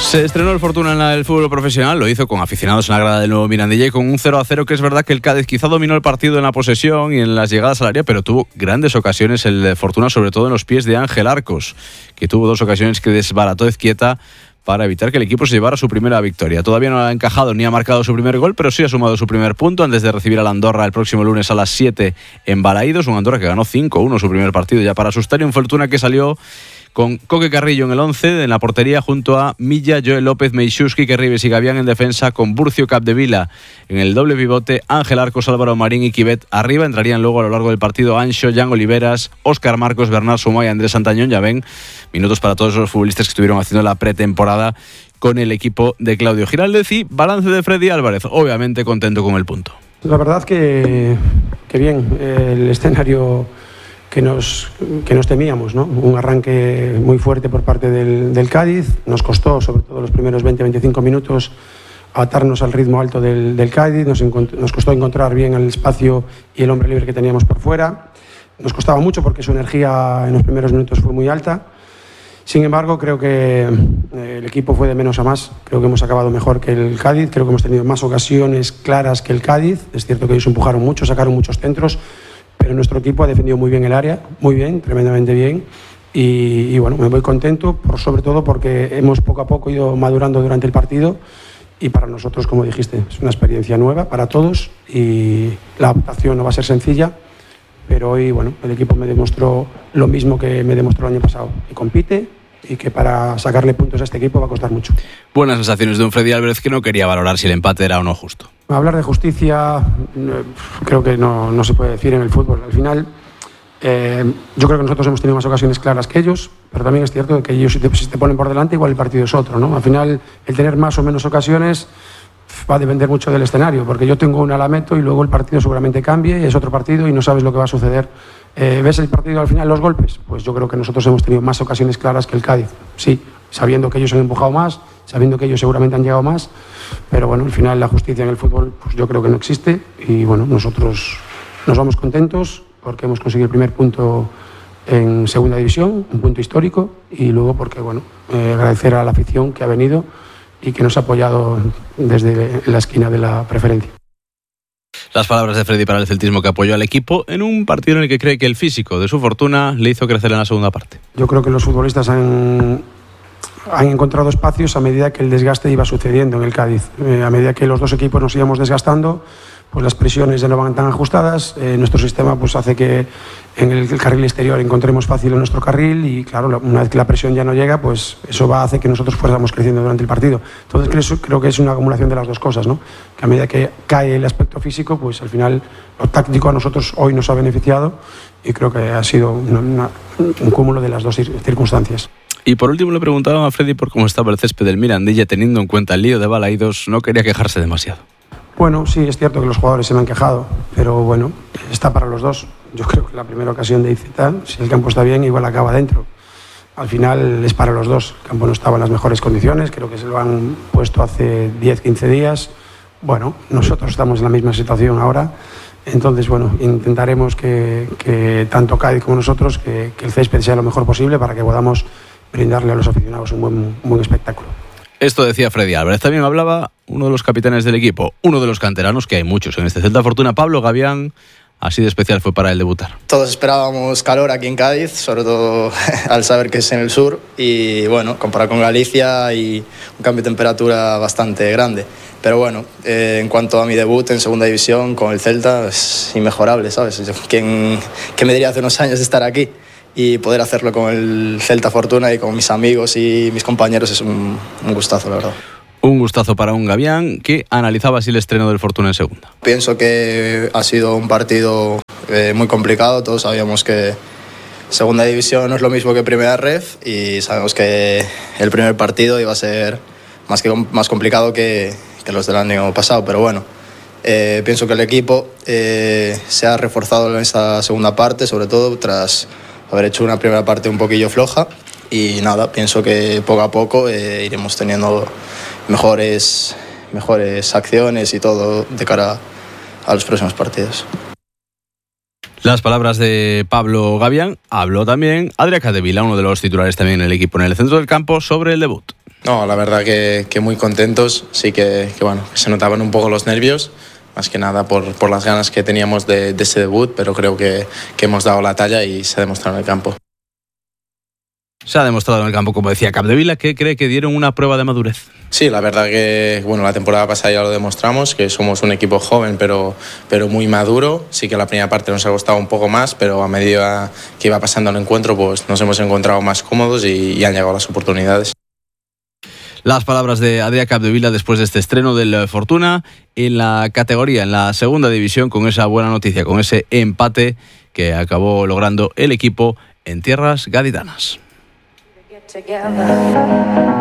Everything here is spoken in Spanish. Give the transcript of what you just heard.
Se estrenó el Fortuna en el fútbol profesional, lo hizo con aficionados en la grada del nuevo Mirandilla y con un 0-0, que es verdad que el Cádiz quizá dominó el partido en la posesión y en las llegadas al área, pero tuvo grandes ocasiones el Fortuna, sobre todo en los pies de Ángel Arcos, que tuvo 2 ocasiones que desbarató Ezquieta para evitar que el equipo se llevara su primera victoria. Todavía no ha encajado ni ha marcado su primer gol, pero sí ha sumado su primer punto antes de recibir al Andorra el próximo lunes a las 7 en Balaídos, un Andorra que ganó 5-1 su primer partido ya para asustar, y un Fortuna que salió con Coque Carrillo en el 11, en la portería junto a Milla, Joel López, Meixuski, Kerribes y Gavián en defensa, con Burcio, Capdevila en el doble pivote, Ángel Arcos, Álvaro Marín y Quivet arriba. Entrarían luego a lo largo del partido Anxo, Jan Oliveras, Óscar Marcos, Bernard Sumó y Andrés Santañón. Ya ven, minutos para todos los futbolistas que estuvieron haciendo la pretemporada con el equipo de Claudio Giraldez. Y balance de Freddy Álvarez, obviamente contento con el punto. La verdad que bien, el escenario que nos temíamos, ¿no? Un arranque muy fuerte por parte del Cádiz. Nos costó, sobre todo los primeros 20-25 minutos, adaptarnos al ritmo alto del Cádiz. Nos costó encontrar bien el espacio y el hombre libre que teníamos por fuera. Nos costaba mucho porque su energía en los primeros minutos fue muy alta. Sin embargo, creo que el equipo fue de menos a más. Creo que hemos acabado mejor que el Cádiz. Creo que hemos tenido más ocasiones claras que el Cádiz. Es cierto que ellos empujaron mucho, sacaron muchos centros, pero nuestro equipo ha defendido muy bien el área, muy bien, tremendamente bien. Y bueno, me voy contento, sobre todo porque hemos poco a poco ido madurando durante el partido. Y para nosotros, como dijiste, es una experiencia nueva para todos y la adaptación no va a ser sencilla. Pero hoy, bueno, el equipo me demostró lo mismo que me demostró el año pasado, que compite y que para sacarle puntos a este equipo va a costar mucho. Buenas sensaciones de un Freddy Álvarez que no quería valorar si el empate era o no justo. Hablar de justicia creo que no se puede decir en el fútbol. Al final, yo creo que nosotros hemos tenido más ocasiones claras que ellos, pero también es cierto que ellos si te ponen por delante, igual el partido es otro, ¿no? Al final, el tener más o menos ocasiones va a depender mucho del escenario, porque yo tengo una la meto y luego el partido seguramente cambie y es otro partido y no sabes lo que va a suceder. ¿Ves el partido al final, los golpes? Pues yo creo que nosotros hemos tenido más ocasiones claras que el Cádiz, sí, sabiendo que ellos han empujado más, sabiendo que ellos seguramente han llegado más, pero bueno, al final la justicia en el fútbol pues yo creo que no existe y bueno, nosotros nos vamos contentos porque hemos conseguido el primer punto en segunda división, un punto histórico, y luego porque bueno, agradecer a la afición que ha venido y que nos ha apoyado desde la esquina de la preferencia. Las palabras de Freddy para el celtismo, que apoyó al equipo en un partido en el que cree que el físico de su Fortuna le hizo crecer en la segunda parte. Yo creo que los futbolistas han encontrado espacios a medida que el desgaste iba sucediendo en el Cádiz. A medida que los dos equipos nos íbamos desgastando, pues las presiones ya no van tan ajustadas. Nuestro sistema pues hace que en el carril exterior encontremos fácil en nuestro carril y claro, una vez que la presión ya no llega, pues eso va a hacer que nosotros fuéramos creciendo durante el partido. Entonces creo que es una acumulación de las dos cosas, ¿no? Que a medida que cae el aspecto físico, pues al final lo táctico a nosotros hoy nos ha beneficiado y creo que ha sido un cúmulo de las dos circunstancias. Y por último le preguntaban a Freddy por cómo estaba el césped del Mirandilla, teniendo en cuenta el lío de Balaídos. No quería quejarse demasiado. Bueno, sí, es cierto que los jugadores se me han quejado, pero bueno, está para los dos. Yo creo que la primera ocasión de Izeta, si el campo está bien, igual acaba dentro. Al final es para los dos. El campo no estaba en las mejores condiciones, creo que se lo han puesto hace 10-15 días. Bueno, nosotros estamos en la misma situación ahora. Entonces, bueno, intentaremos que tanto Cádiz como nosotros, que el césped sea lo mejor posible para que podamos brindarle a los aficionados un buen espectáculo. Esto decía Freddy Álvarez. También hablaba uno de los capitanes del equipo, uno de los canteranos, que hay muchos en este Celta Fortuna, Pablo Gavián. Así de especial fue para él debutar. Todos esperábamos calor aquí en Cádiz, sobre todo al saber que es en el sur y bueno, comparado con Galicia y un cambio de temperatura bastante grande. Pero bueno, en cuanto a mi debut en segunda división con el Celta, es inmejorable, ¿sabes? ¿Quién me diría hace unos años de estar aquí? Y poder hacerlo con el Celta Fortuna y con mis amigos y mis compañeros es un gustazo, la verdad. Un gustazo para un Gavián que analizaba así el estreno del Fortuna en segunda. Pienso que ha sido un partido muy complicado. Todos sabíamos que segunda división no es lo mismo que primera ref y sabemos que el primer partido iba a ser más complicado que los del año pasado, pero bueno, pienso que el equipo se ha reforzado en esta segunda parte, sobre todo tras haber hecho una primera parte un poquillo floja y nada, pienso que poco a poco iremos teniendo mejores acciones y todo de cara a los próximos partidos. Las palabras de Pablo Gavián. Habló también Adrià Capdevila, uno de los titulares también en el equipo en el centro del campo, sobre el debut. No, la verdad que muy contentos, sí que bueno, que se notaban un poco los nervios, más que nada por las ganas que teníamos de ese debut, pero creo que hemos dado la talla y se ha demostrado en el campo. Se ha demostrado en el campo, como decía Capdevila, que cree que dieron una prueba de madurez. Sí, la verdad que bueno, la temporada pasada ya lo demostramos, que somos un equipo joven pero muy maduro. Sí que la primera parte nos ha costado un poco más, pero a medida que iba pasando el encuentro pues nos hemos encontrado más cómodos y han llegado las oportunidades. Las palabras de Adrià Capdevila después de este estreno del Fortuna en la categoría, en la segunda división, con esa buena noticia, con ese empate que acabó logrando el equipo en tierras gaditanas.